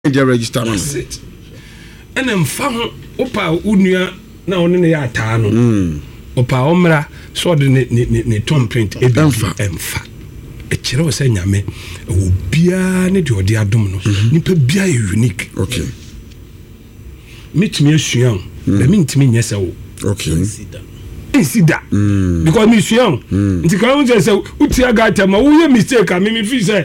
They register man. And I'm found Opa Unia now on the Atano. Opa Omra saw the Tom print Emfa. A chero saying Yame, Ubia need your dear Dominos. Nipper Bia unique. Okay. Meet me as young. The mean to me, yes, okay. See that because Miss Young, the ground says, Utia got a mistake. I mean, if you say,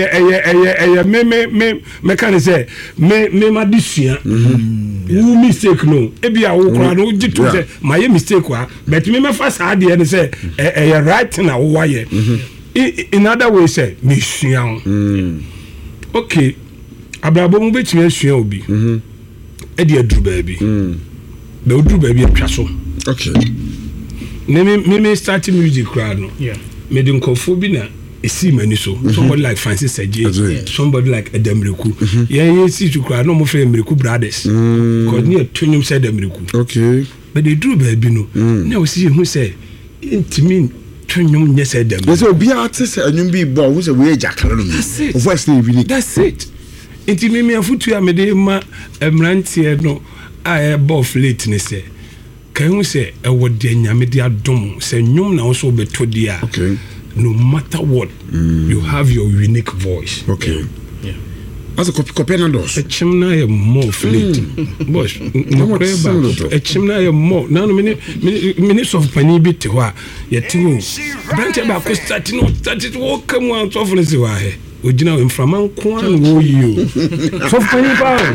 me say, me my this year, who mistake no, Ebi I will cry, no, did to say, my mistake, but me my first idea and say, a right now, why? In other words, say, Miss Young, okay, Abraham, which Miss Young be, Eddie Drew baby, the Drew baby, a castle. Okay. Me starting music crowd no. Yeah. Me don kofobina e see mani so. Somebody like Francis Eje, somebody like Edemriku. Yeah, see to crowd no mo friend Emriku brothers. Because near Tunyum said Emriku. Okay. But they drew baby no. Now see who say intimi Tunyum yes said them. So be artist and you be boy who say we jakalo no. That's it. That's it. Intimi me afutu ya me de ma emrantie no a bof late ne say. Can you say a word de nyamedi adom say nyum na also beto dia. Okay. No matter what, you have your unique voice. Okay. Yeah. As a copy na dos. A chimna e more fleet. Boss, no creba. A chimna e more. Now minutes of pani bit wa yet you. Branch about starting started walk out of the way. Ojina inframan kwan wo you. So pani power.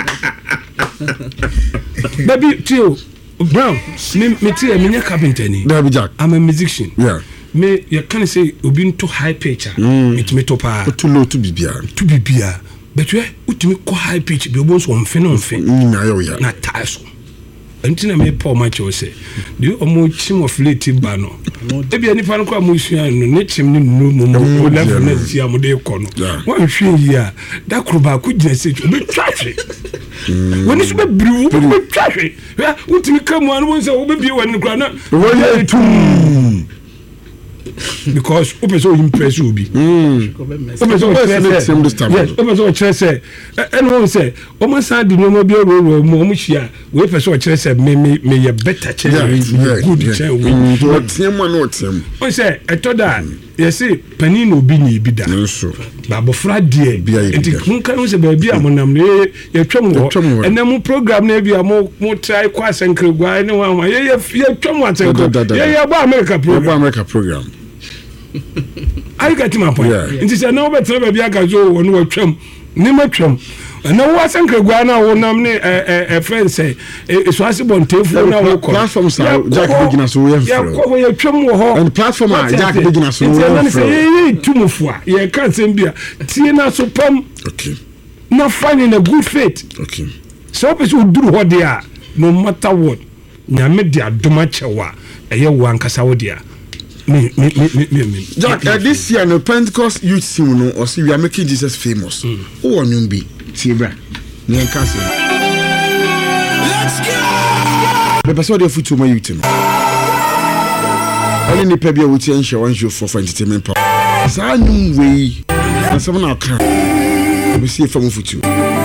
Baby too. Brown, me tea a carpenter ni. I'm a musician. Yeah. Me you can say obi too high pitch. Me to pa. Too low to be bia. To be bia. But we utimi ko high pitch be obo so onfe. Na yo ya. Na taiso. Entina me Paul Macho say. The omo chim of late ba no. E bia nipa no kwa mo hua no ne chim ni no mo level na si amode ko no. Wan hwe yi a da kroba ku gina se obi twahwe. When is be blue, we traffic. Yeah, what we come on once over be one grana. Because open so impress you be. Open so yes, open so chess and one say, almost had the no be Momushia, we person chess me a better chess. Good chess. What's him one what's him? I say, I told that. Yes, Panino Bini Bida. Babo Friday, and can say, baby, I'm on your trouble, and then more program, maybe a more try quas and Kruga, and one, yeah, America program. I got my point. And it's a no better baby, I got you on what Trump, Nimatrum. And no one can go nominate a friend say, it's possible on telephone platforms. Jack beginners who have and platform Jack beginners who have too much. Yeah, can't send beer. Tina so pum. Okay. Not finding a good fit. Okay. So people do what they are, no matter what. Nyamedia Dumachawa, a year one Casawodia. Jack, this year no Pentecost youth sing or see we are making Jesus famous. Who are you be? Let's go. The person of future my youth. Only the people who change one show for entertainment. It's a new way. And someone will come. We see from future.